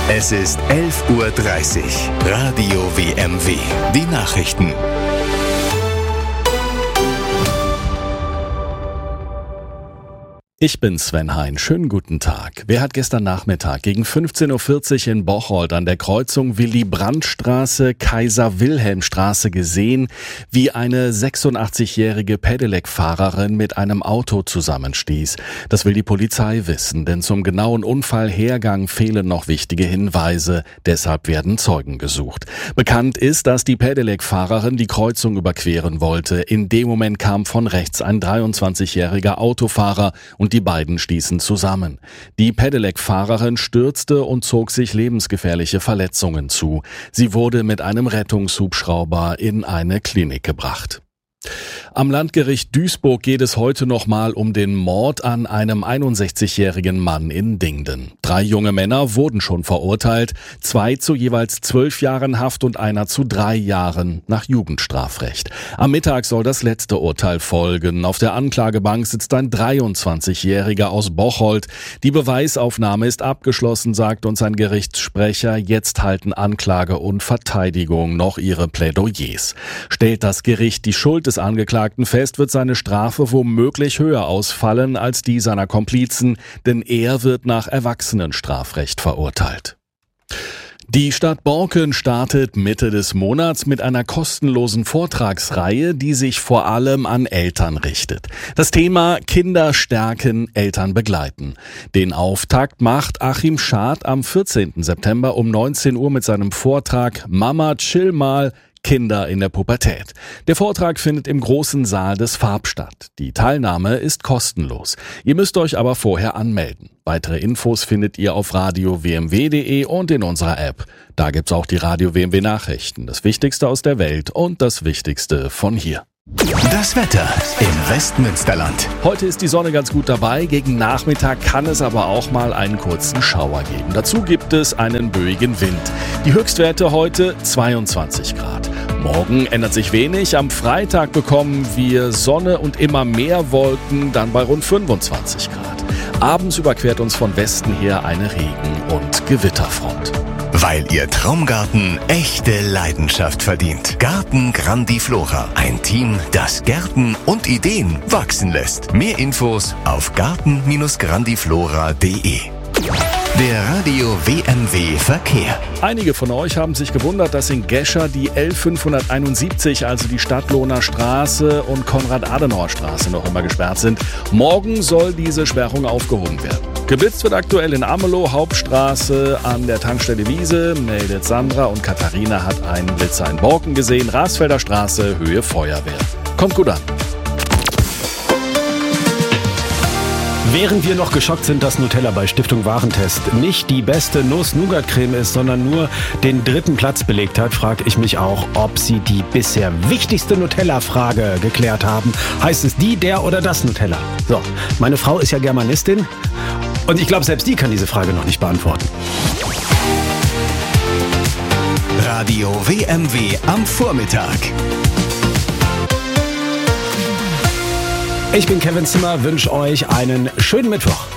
Es ist 11:30 Uhr. Radio WMW. Die Nachrichten. Ich bin Sven Hein. Schönen guten Tag. Wer hat gestern Nachmittag gegen 15:40 Uhr in Bocholt an der Kreuzung Willy-Brandt-Straße-Kaiser-Wilhelm-Straße gesehen, wie eine 86-jährige Pedelec-Fahrerin mit einem Auto zusammenstieß? Das will die Polizei wissen, denn zum genauen Unfallhergang fehlen noch wichtige Hinweise. Deshalb werden Zeugen gesucht. Bekannt ist, dass die Pedelec-Fahrerin die Kreuzung überqueren wollte. In dem Moment kam von rechts ein 23-jähriger Autofahrer und die beiden stießen zusammen. Die Pedelec-Fahrerin stürzte und zog sich lebensgefährliche Verletzungen zu. Sie wurde mit einem Rettungshubschrauber in eine Klinik gebracht. Am Landgericht Duisburg geht es heute nochmal um den Mord an einem 61-jährigen Mann in Dingden. 3 junge Männer wurden schon verurteilt, 2 zu jeweils 12 Jahren Haft und einer zu 3 Jahren nach Jugendstrafrecht. Am Mittag soll das letzte Urteil folgen. Auf der Anklagebank sitzt ein 23-Jähriger aus Bocholt. Die Beweisaufnahme ist abgeschlossen, sagt uns ein Gerichtssprecher. Jetzt halten Anklage und Verteidigung noch ihre Plädoyers. Stellt das Gericht die Schuld des Angeklagten fest, wird seine Strafe womöglich höher ausfallen als die seiner Komplizen, denn er wird nach Erwachsenenstrafrecht verurteilt. Die Stadt Borken startet Mitte des Monats mit einer kostenlosen Vortragsreihe, die sich vor allem an Eltern richtet. Das Thema Kinder stärken, Eltern begleiten. Den Auftakt macht Achim Schad am 14. September um 19 Uhr mit seinem Vortrag Mama, chill mal, Kinder in der Pubertät. Der Vortrag findet im großen Saal des Farb statt. Die Teilnahme ist kostenlos. Ihr müsst euch aber vorher anmelden. Weitere Infos findet ihr auf radio-wmw.de und in unserer App. Da gibt's auch die Radio WMW Nachrichten, das Wichtigste aus der Welt und das Wichtigste von hier. Das Wetter im Westmünsterland. Heute ist die Sonne ganz gut dabei, gegen Nachmittag kann es aber auch mal einen kurzen Schauer geben. Dazu gibt es einen böigen Wind. Die Höchstwerte heute 22 Grad. Morgen ändert sich wenig, am Freitag bekommen wir Sonne und immer mehr Wolken, dann bei rund 25 Grad. Abends überquert uns von Westen her eine Regen- und Gewitterfront. Weil Ihr Traumgarten echte Leidenschaft verdient. Garten Grandiflora. Ein Team, das Gärten und Ideen wachsen lässt. Mehr Infos auf garten-grandiflora.de. Der Radio WMW Verkehr. Einige von euch haben sich gewundert, dass in Gescher die L571, also die Stadtlohner Straße und Konrad-Adenauer-Straße noch immer gesperrt sind. Morgen soll diese Sperrung aufgehoben werden. Geblitzt wird aktuell in Amelow, Hauptstraße an der Tankstelle Wiese, meldet Sandra, und Katharina hat einen Blitzer in Borken gesehen. Rasfelder Straße, Höhe Feuerwehr. Kommt gut an. Während wir noch geschockt sind, dass Nutella bei Stiftung Warentest nicht die beste Nuss-Nougat-Creme ist, sondern nur den 3. Platz belegt hat, frage ich mich auch, ob Sie die bisher wichtigste Nutella-Frage geklärt haben. Heißt es die, der oder das Nutella? So, meine Frau ist ja Germanistin und ich glaube, selbst die kann diese Frage noch nicht beantworten. Radio WMW am Vormittag. Ich bin Kevin Zimmer, wünsche euch einen schönen Mittwoch.